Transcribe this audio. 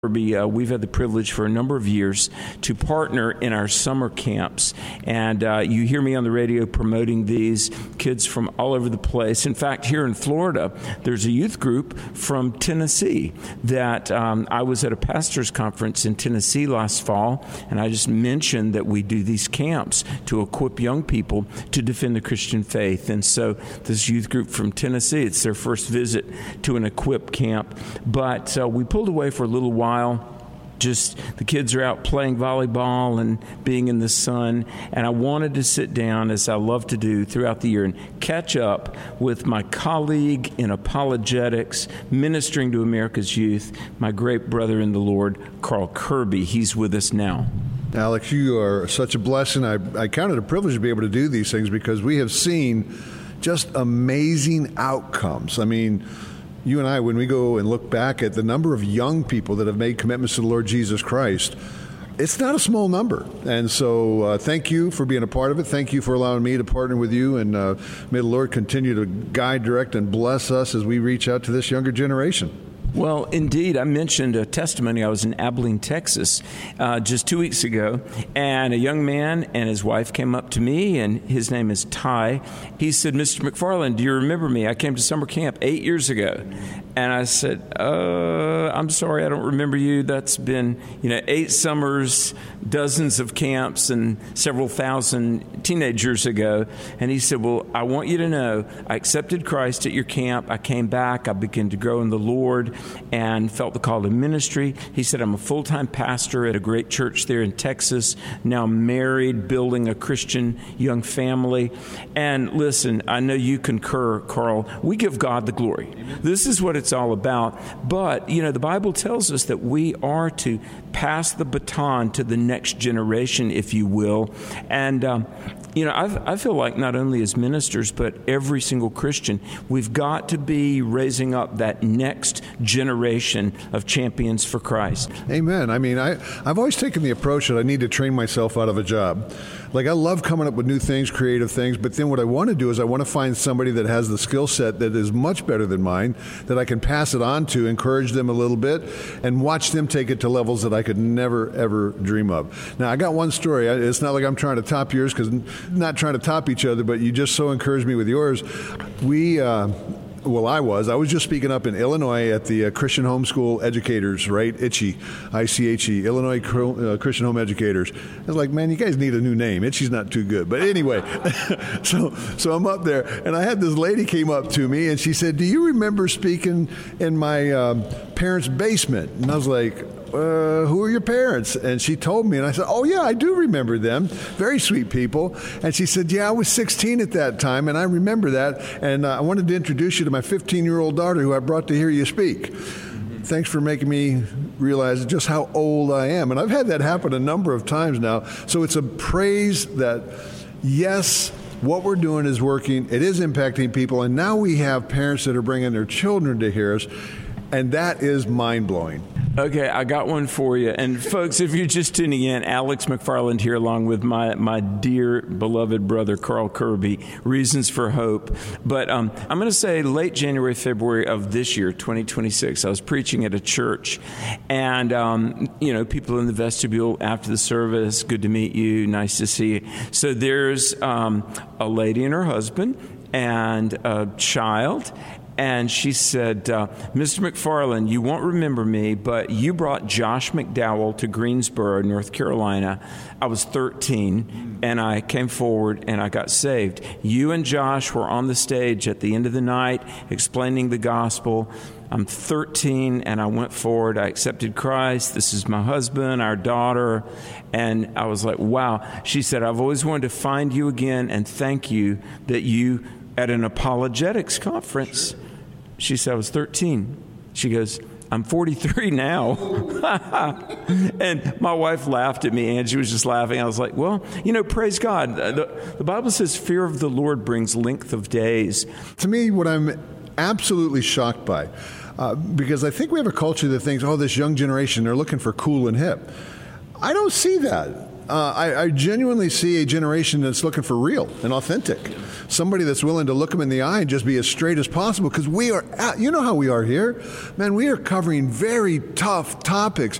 We've had the privilege for a number of years to partner in our summer camps, and you hear me on the radio promoting these kids from all over the place. In fact, here in Florida, there's a youth group from Tennessee that I was at a pastor's conference in Tennessee last fall, and I just mentioned that we do these camps to equip young people to defend the Christian faith. And so this youth group from Tennessee, it's their first visit to an equip camp, but we pulled away for a little while. Just the kids are out playing volleyball and being in the sun, and I wanted to sit down, as I love to do throughout the year, and catch up with my colleague in apologetics, ministering to America's youth, my great brother in the Lord, Carl Kirby. He's with us now. Alex, you are such a blessing. I count it a privilege to be able to do these things because we have seen just amazing outcomes. I mean, you and I, when we go and look back at the number of young people that have made commitments to the Lord Jesus Christ, it's not a small number. And so thank you for being a part of it. Thank you for allowing me to partner with you. And may the Lord continue to guide, direct, and bless us as we reach out to this younger generation. Well, indeed, I mentioned a testimony. I was in Abilene, Texas, just 2 weeks ago, and a young man and his wife came up to me, and his name is Ty. He said, "Mr. McFarland, do you remember me? I came to summer camp 8 years ago." And I said, I'm sorry, I don't remember you. That's been, 8 summers, dozens of camps, and several thousand teenagers ago. And he said, well, I want you to know, I accepted Christ at your camp. I came back. I began to grow in the Lord and felt the call to ministry. He said, I'm a full-time pastor at a great church there in Texas, now married, building a Christian young family. And listen, I know you concur, Carl. We give God the glory. Amen. This is what it's all about. But, the Bible tells us that we are to pass the baton to the next generation, if you will. And, I feel like not only as ministers, but every single Christian, we've got to be raising up that next generation of champions for Christ. Amen. I mean, I've always taken the approach that I need to train myself out of a job. Like, I love coming up with new things, creative things, but then what I want to do is I want to find somebody that has the skill set that is much better than mine, that I can pass it on to, encourage them a little bit, and watch them take it to levels that I could never, ever dream of. Now, I got one story. It's not like I'm trying to top yours, because not trying to top each other, but you just so encouraged me with yours. I was just speaking up in Illinois at the Christian Homeschool Educators, right? ICHE, Illinois Christian Home Educators. I was like, man, you guys need a new name. ICHE's not too good. But anyway, so I'm up there, and I had this lady came up to me, and she said, do you remember speaking in my parents' basement? And I was like, who are your parents? And she told me, and I said, oh, yeah, I do remember them. Very sweet people. And she said, yeah, I was 16 at that time, and I remember that. And I wanted to introduce you to my 15-year-old daughter who I brought to hear you speak. Mm-hmm. Thanks for making me realize just how old I am. And I've had that happen a number of times now. So it's a praise that, yes, what we're doing is working. It is impacting people. And now we have parents that are bringing their children to hear us. And that is mind-blowing. Okay, I got one for you. And folks, if you're just tuning in, Alex McFarland here along with my dear, beloved brother, Carl Kirby, Reasons for Hope. But I'm going to say late January, February of this year, 2026, I was preaching at a church. And, people in the vestibule after the service, good to meet you, nice to see you. So there's a lady and her husband and a child. And she said, Mr. McFarland, you won't remember me, but you brought Josh McDowell to Greensboro, North Carolina. I was 13, and I came forward, and I got saved. You and Josh were on the stage at the end of the night explaining the gospel. I'm 13, and I went forward. I accepted Christ. This is my husband, our daughter. And I was like, wow. She said, I've always wanted to find you again and thank you that you, at an apologetics conference, she said, I was 13. She goes, I'm 43 now. And my wife laughed at me, and she was just laughing. I was like, well, praise God. The Bible says fear of the Lord brings length of days. To me, what I'm absolutely shocked by, because I think we have a culture that thinks, this young generation, they're looking for cool and hip. I don't see that. I genuinely see a generation that's looking for real and authentic. Somebody that's willing to look them in the eye and just be as straight as possible, because we are, you know how we are here. Man, we are covering very tough topics.